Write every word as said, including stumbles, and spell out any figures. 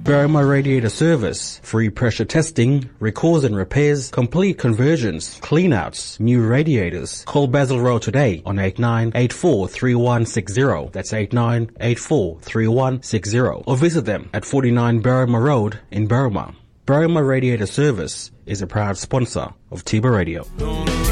Berrima Radiator Service. Free pressure testing, recalls and repairs, complete conversions, cleanouts, new radiators. Call Basil Road today on eight nine eight four three one six zero. That's eight nine eight four three one six zero. Or visit them at forty-nine Berrima Road in Berrima. Berrima Radiator Service is a proud sponsor of Tiba Radio.